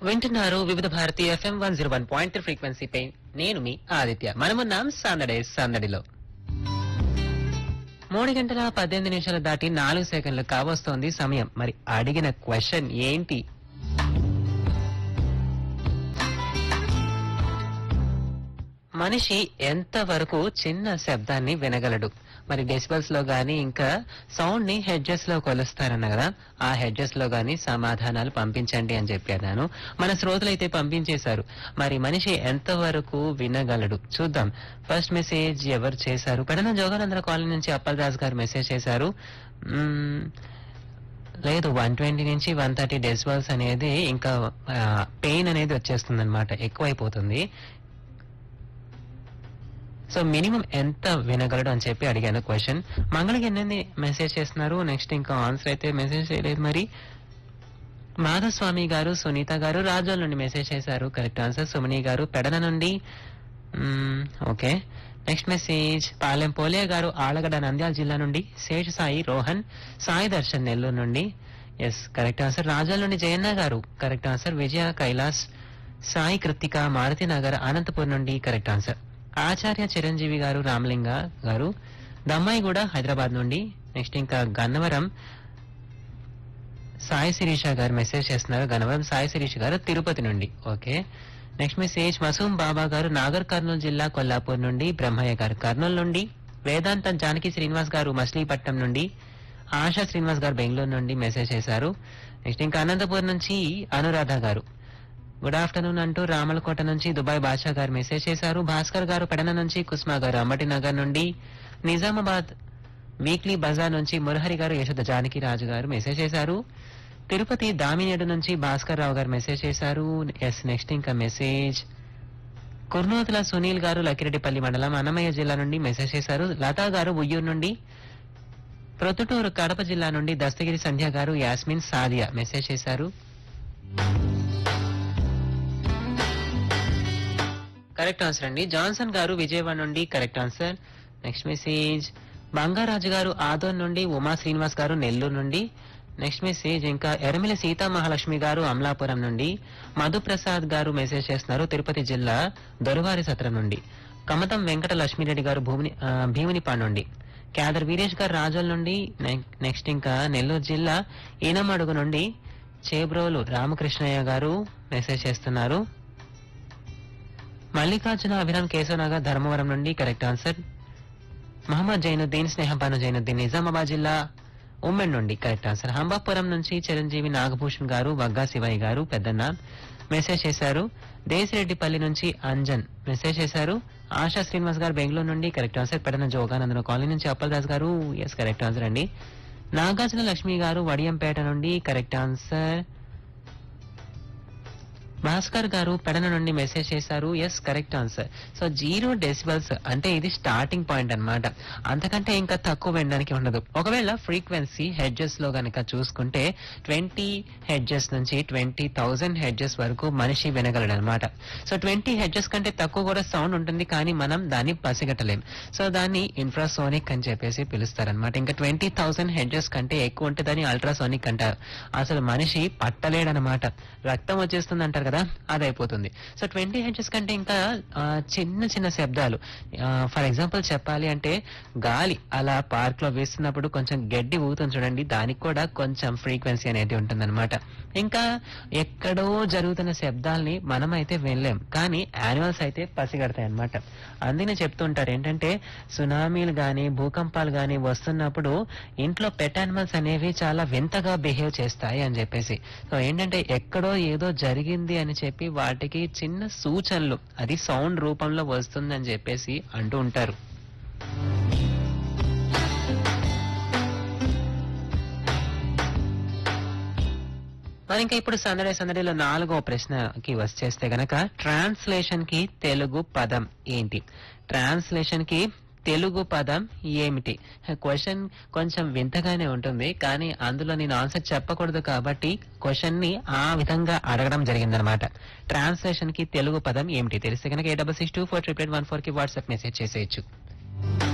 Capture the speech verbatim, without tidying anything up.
వింటున్నారు వివిధ Bharati FM one zero one point three ఫ్రీక్వెన్సీపై. నేను మీ ఆదిత్య. మనమున్నాం సందడే సందడిలో. మూడు గంటల పద్దెనిమిది నిమిషాలు దాటి నాలుగు సెకండ్లు కావస్తోంది సమయం. మరి అడిగిన క్వశ్చన్ ఏంటి? మనిషి ఎంత వరకు చిన్న శబ్దాన్ని వినగలడు? మరి డెసిబల్స్ లో గానీ ఇంకా సౌండ్ ని హెడ్జెస్ లో కొలుస్తారన్న కదా, ఆ హెడ్జెస్ లో గానీ సమాధానాలు పంపించండి అని చెప్పాను. మన శ్రోతలు అయితే పంపించేశారు. మరి మనిషి ఎంత వరకు వినగలడు చూద్దాం. ఫస్ట్ మెసేజ్ ఎవరు చేశారు? పెడన జోగానందర కాలనీ నుంచి అప్పలరాజు గారు మెసేజ్ చేశారు. మ్మ్, లేదు, వన్ ట్వంటీ నుంచి వన్ థర్టీ డెసిబల్స్ అనేది ఇంకా పెయిన్ అనేది వచ్చేస్తుంది అనమాట, ఎక్కువైపోతుంది. సో మినిమం ఎంత వినగలడు అని చెప్పి అడిగాను క్వశ్చన్. మంగళకి ఎన్ని మెసేజ్ చేస్తున్నారు. నెక్స్ట్ ఇంకా ఆన్సర్ అయితే మెసేజ్ చేయలేదు. మరి మాధస్వామి గారు, సునీత గారు రాజోల్ నుండి మెసేజ్ చేశారు. Correct answer. సుమని గారు పెడన నుండి. ఓకే, నెక్స్ట్ మెసేజ్ పాలెం పోలే గారు ఆలగడ్డ నంద్యాల జిల్లా నుండి. శేష సాయి రోహన్, సాయి దర్శన్ నెల్లూరు నుండి. Yes, correct answer. రాజోల్ నుండి జయన్న గారు కరెక్ట్ ఆన్సర్. విజయ కైలాస్, సాయి కృతిక మారుతి నగర్ అనంతపూర్ నుండి కరెక్ట్ ఆన్సర్. ఆచార్య చిరంజీవి గారు, రామలింగ గారు దమ్మాయి కూడా హైదరాబాద్ నుండి. నెక్స్ట్ ఇంకా గన్నవరం సాయి శిరీష గారు మెసేజ్ చేస్తున్నారు. గన్నవరం సాయి శిరీష గారు తిరుపతి నుండి. ఓకే, నెక్స్ట్ మెసేజ్ మసూం బాబా గారు నాగర్ కర్నూలు జిల్లా కొల్లాపూర్ నుండి. బ్రహ్మయ్య గారు కర్నూలు నుండి. వేదాంత జానకి శ్రీనివాస్ గారు మచిలీపట్నం నుండి. ఆశా శ్రీనివాస్ గారు బెంగళూరు నుండి మెసేజ్ చేశారు. నెక్స్ట్ ఇంకా అనంతపూర్ నుంచి అనురాధ గారు గుడ్ ఆఫ్టర్నూన్ అంటూ రామలకోట నుంచి దుబాయ్ బాషా గారు మెసేజ్ చేశారు. భాస్కర్ గారు పెడన నుంచి. కుస్మా గారు అంబటి నగర్ నుండి. నిజామాబాద్ వీక్లీ బజార్ నుంచి మురహరి గారు యశోద జానకి రాజు గారు మెసేజ్ చేశారు. తిరుపతి దామినేడు నుంచి భాస్కర్ రావు గారు మెసేజ్ చేశారు. ఎస్, నెక్స్ట్ ఇంకా మెసేజ్ కుర్నూతుల సునీల్ గారు లక్కిరెడ్డిపల్లి మండలం అన్నమయ్య జిల్లా నుండి మెసేజ్ చేశారు. లతా గారు ఉయ్యూరు నుండి. ప్రొద్దుటూరు కడప జిల్లా నుండి దస్తగిరి సంధ్య గారు, యాస్మిన్, సాదియా మెసేజ్ చేశారు. కరెక్ట్ ఆన్సర్ అండి. జాన్సన్ గారు విజయవాడ నుండి correct answer. Next message Bangarraju గారు ఆదోన్ నుండి. ఉమా శ్రీనివాస్ గారు నెల్లూరు నుండి. నెక్స్ట్ మెసేజ్ ఇంకా ఎరమిలి సీతా మహాలక్ష్మి గారు అమలాపురం నుండి. మధుప్రసాద్ గారు మెసేజ్ చేస్తున్నారు తిరుపతి జిల్లా దొరవారి సత్రం నుండి. కమతం వెంకట లక్ష్మీరెడ్డి గారు భూమిని భీమునిపా నుండి. క్యాదర్ వీరేష్ గారు రాజోల్ నుండి. నెక్స్ట్ ఇంకా నెల్లూరు జిల్లా ఈనమడుగు నుండి చేబ్రోలు రామకృష్ణయ్య గారు మెసేజ్ చేస్తున్నారు. మల్లికార్జున అభిరామ్ కేశవనగర్ ధర్మవరం నుండి కరెక్ట్ ఆన్సర్. మహమ్మద్ జైనుద్దీన్ స్నేహబాను జైనుద్దీన్ నిజామాబాద్ జిల్లా ఉమ్మెన్ నుండి కరెక్ట్ ఆన్సర్. హంబాపురం నుంచి చిరంజీవి నాగభూషణ్ గారు, వగ్గా శివయ్య గారు పెద్దన్న మెసేజ్ చేశారు. దేశిరెడ్డిపల్లి నుంచి అంజన్ మెసేజ్ చేశారు. ఆశా శ్రీనివాస్ గారు బెంగళూరు నుండి కరెక్ట్ ఆన్సర్. పెడన జోగానందన కాలనీ నుంచి అప్పలరాజు గారు. ఎస్, కరెక్ట్ ఆన్సర్ అండి. నాగార్జున లక్ష్మి గారు వడియంపేట నుండి కరెక్ట్ ఆన్సర్. భాస్కర్ గారు పెడన నుండి మెసేజ్ చేశారు. Yes, correct answer. So zero decibels అంటే ఇది స్టార్టింగ్ పాయింట్ అన్నమాట, అంతకంటే ఇంకా తక్కువ వినడానికి ఉండదు. ఒకవేళ ఫ్రీక్వెన్సీ హెడ్జెస్ లో గనక చూసుకుంటే ట్వంటీ హెడ్జెస్ నుంచి ట్వంటీ థౌజండ్ హెడ్జెస్ వరకు మనిషి వినగలడు అనమాట. సో ట్వంటీ హెడ్జెస్ కంటే తక్కువ కూడా సౌండ్ ఉంటుంది, కానీ మనం దాన్ని పసిగట్టలేం. సో దాన్ని ఇన్ఫ్రాసోనిక్ అని చెప్పేసి పిలుస్తారనమాట. ఇంకా ట్వంటీ థౌసండ్ హెడ్జెస్ కంటే ఎక్కువ ఉంటే దాన్ని అల్ట్రాసోనిక్ అంటారు. అసలు మనిషి పట్టలేడనమాట, రక్తం వచ్చేస్తుంది అంటారు కదా, అదైపోతుంది. సో ట్వంటీ హెడ్జెస్ కంటే ఇంకా చిన్న చిన్న శబ్దాలు, ఫర్ ఎగ్జాంపుల్ చెప్పాలి అంటే గాలి అలా పార్క్ లో వేస్తున్నప్పుడు కొంచెం గడ్డి ఊగుతుంది చూడండి, దానికి కూడా కొంచెం ఫ్రీక్వెన్సీ అనేది ఉంటుందన్నమాట. ఇంకా ఎక్కడో జరుగుతున్న శబ్దాల్ని మనమైతే వినలేం, కానీ యానిమల్స్ అయితే పసిగడతాయి అనమాట. అందుకనే చెప్తుంటారు ఏంటంటే సునామీలు గాని భూకంపాలు గాని వస్తున్నప్పుడు ఇంట్లో పెట్ యానిమల్స్ అనేవి చాలా వింతగా బిహేవ్ చేస్తాయి అని చెప్పేసి. సో ఏంటంటే ఎక్కడో ఏదో జరిగింది అని చెప్పి వాటికి చిన్న సూచనలు అది సౌండ్ రూపంలో వస్తుందని చెప్పేసి అంటూ ఉంటారు. మరి ఇంకా ఇప్పుడు సందడి సందడిలో నాలుగో ప్రశ్నకి వచ్చేస్తే గనక ట్రాన్స్లేషన్ కి తెలుగు పదం ఏంటి? ట్రాన్స్లేషన్ కి తెలుగు పదం ఏమిటి? క్వశ్చన్ కొంచెం వింతగానే ఉంటుంది, కానీ అందులో నేను ఆన్సర్ చెప్పకూడదు కాబట్టి క్వశ్చన్ ని ఆ విధంగా అడగడం జరిగిందనమాట. ట్రాన్స్లేషన్ కి తెలుగు పదం ఏమిటి తెలిస్తే కనుక eight double six two four triple eight one four కి వాట్సాప్ మెసేజ్ చేసేయచ్చు.